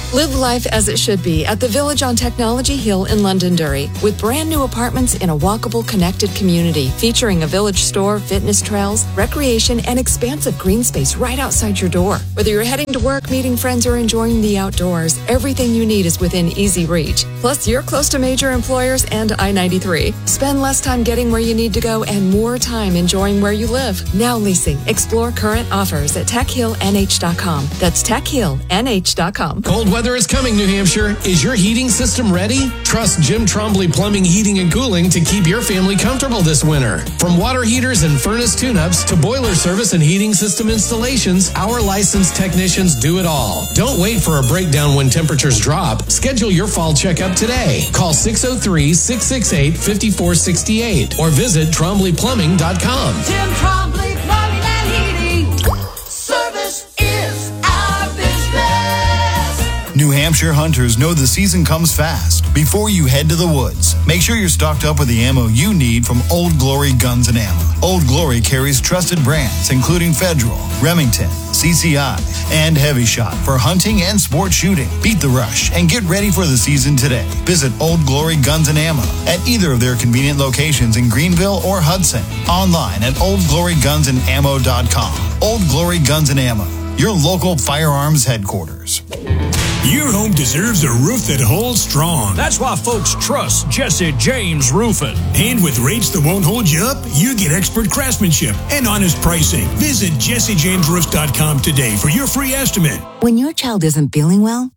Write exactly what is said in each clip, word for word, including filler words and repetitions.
Live life as it should be at the Village on Technology Hill in Londonderry, with brand new apartments in a walkable, connected community featuring a village store, fitness trails, recreation, and expansive green space right outside your door. Whether you're heading to work, meeting friends, or enjoying the outdoors, everything you need is within easy reach. Plus, you're close to major employers and I ninety-three. Spend less time getting where you need to go and more time enjoying where you live. Now leasing. Explore current offers at tech hill n h dot com. That's tech hill n h dot com. Cold weather is coming, New Hampshire. Is your heating system ready? Trust Jim Trombley Plumbing, Heating, and Cooling to keep your family comfortable this winter. From water heaters and furnace tune-ups to boiler service and heating system installations, our licensed technicians do it all. Don't wait for a breakdown when temperatures drop. Schedule your fall checkup today. Call six oh three, six six eight, five four six eight or visit trombley plumbing dot com. Jim Trombley Plumbing and Heating. Service is our business. New Hampshire hunters know the season comes fast. Before you head to the woods, make sure you're stocked up with the ammo you need from Old Glory Guns and Ammo. Old Glory carries trusted brands including Federal, Remington, C C I, and Heavy Shot for hunting and sport shooting. Beat the rush and get ready for the season today. Visit Old Glory Guns and Ammo at either of their convenient locations in Greenville or Hudson. Online at old glory guns and ammo dot com. Old Glory Guns and Ammo, your local firearms headquarters. Your home deserves a roof that holds strong. That's why folks trust Jesse James Roofing. And with rates that won't hold you up, you get expert craftsmanship and honest pricing. Visit jesse james roofs dot com today for your free estimate. When your child isn't feeling well,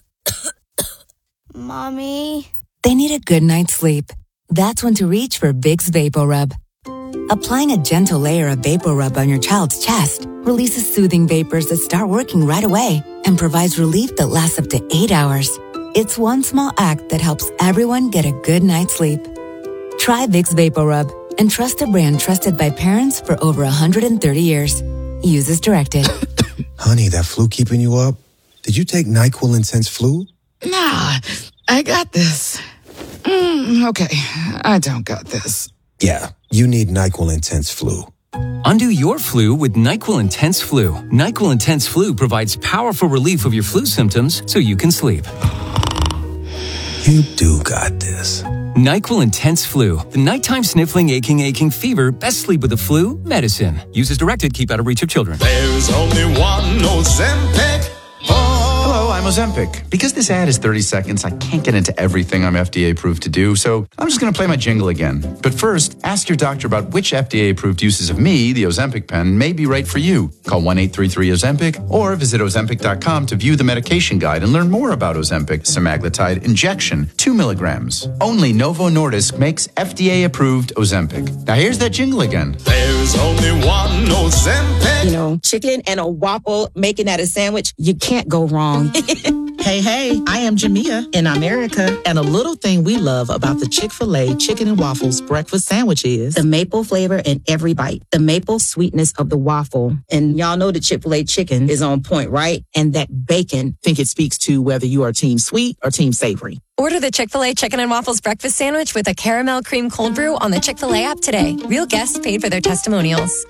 Mommy, they need a good night's sleep. That's when to reach for Vicks VapoRub. Applying a gentle layer of VapoRub on your child's chest releases soothing vapors that start working right away and provides relief that lasts up to eight hours. It's one small act that helps everyone get a good night's sleep. Try Vicks VapoRub and trust a brand trusted by parents for over one hundred thirty years. Use as directed. Honey, that flu keeping you up? Did you take NyQuil Intense Flu? Nah, I got this. Mm, okay, I don't got this. Yeah, you need NyQuil Intense Flu. Undo your flu with NyQuil Intense Flu. NyQuil Intense Flu provides powerful relief of your flu symptoms so you can sleep. You do got this. NyQuil Intense Flu. The nighttime sniffling, aching, aching fever. Best sleep with the flu medicine. Use as directed. Keep out of reach of children. There's only one Ozempic. Hello, I'm Ozempic. Because this ad is thirty seconds, I can't get into everything I'm F D A approved to do, so I'm just going to play my jingle again. But first, ask your doctor about which F D A approved uses of me, the Ozempic pen, may be right for you. Call one eight three three Ozempic or visit ozempic dot com to view the medication guide and learn more about Ozempic semaglutide injection, two milligrams. Only Novo Nordisk makes F D A approved Ozempic. Now here's that jingle again. There's only one Ozempic. You know, chicken and a waffle, making that a sandwich, you can't go wrong. Hey, hey, I am Jamia in America, and a little thing we love about the Chick-fil-A Chicken and Waffles breakfast sandwich is the maple flavor in every bite, the maple sweetness of the waffle. And y'all know the Chick-fil-A chicken is on point, right? And that bacon. I think it speaks to whether you are team sweet or team savory. Order the Chick-fil-A Chicken and Waffles breakfast sandwich with a caramel cream cold brew on the Chick-fil-A app today. Real guests paid for their testimonials.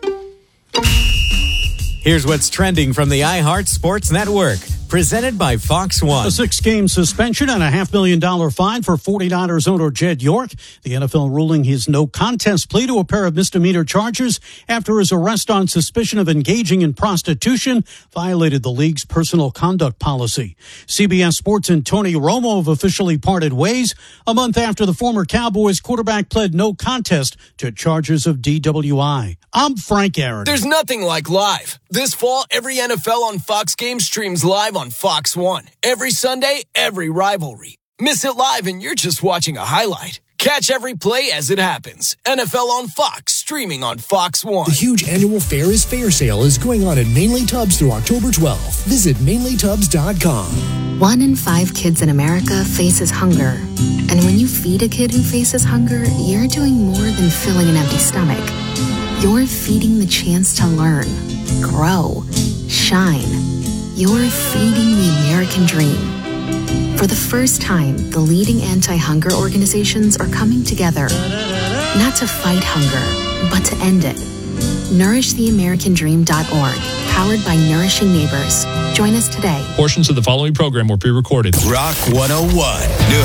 Here's what's trending from the iHeart Sports Network. Presented by Fox One. A six-game suspension and a half million dollar fine for forty-niners owner Jed York. The N F L ruling his no contest plea to a pair of misdemeanor charges after his arrest on suspicion of engaging in prostitution violated the league's personal conduct policy. C B S Sports and Tony Romo have officially parted ways a month after the former Cowboys quarterback pled no contest to charges of D W I. I'm Frank Aaron. There's nothing like live. This fall, every N F L on Fox game streams live on Fox One. Every Sunday, every rivalry. Miss it live and you're just watching a highlight. Catch every play as it happens. N F L on Fox, streaming on Fox One. The huge annual Fair is Fair sale is going on at Mainly Tubs through October twelfth. Visit mainly tubs dot com. One in five kids in America faces hunger. And when you feed a kid who faces hunger, you're doing more than filling an empty stomach. You're feeding the chance to learn, grow, shine. You're feeding the American dream. For the first time, the leading anti-hunger organizations are coming together, not to fight hunger, but to end it. nourish the american dream dot org powered by nourishing neighbors. Join us today. Portions of the following program were pre-recorded. Rock one oh one, New